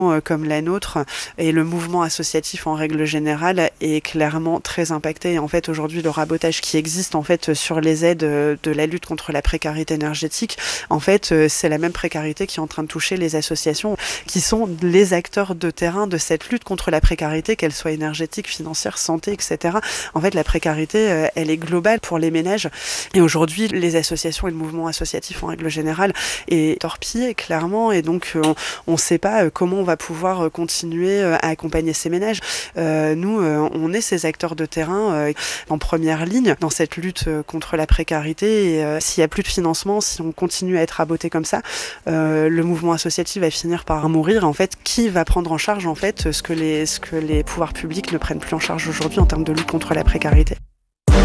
comme la nôtre et le mouvement associatif en règle générale est clairement très impacté. Et en fait, aujourd'hui, le rabotage qui existe en fait sur les aides de la lutte contre la précarité énergétique, en fait, c'est la même précarité qui est en train de toucher les associations qui sont les acteurs de terrain de cette lutte contre la précarité, qu'elle soit énergétique, financière, santé, etc. En fait, la précarité, elle est globale pour les ménages. Et aujourd'hui, les associations et le mouvement associatif en règle générale est torpillé clairement. Et donc, on ne sait pas comment on va pouvoir continuer à accompagner ces ménages. Nous, on est ces acteurs de terrain en première ligne dans cette lutte contre la précarité. Et s'il n'y a plus de financement, si on continue à être raboté comme ça, le mouvement associatif va finir par mourir. En fait, qui va prendre en charge en fait ce que les pouvoirs publics ne prennent plus en charge aujourd'hui en termes de lutte contre la précarité ?